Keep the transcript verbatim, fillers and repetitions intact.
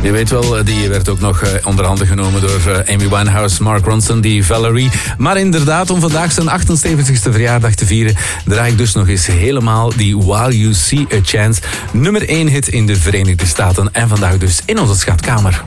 Je weet wel, die werd ook nog onder handen genomen door Amy Winehouse, Mark Ronson, die Valerie. Maar inderdaad, om vandaag zijn achtenzeventigste verjaardag te vieren, draai ik dus nog eens helemaal die While You See a Chance. Nummer één hit in de Verenigde Staten en vandaag dus in onze schatkamer.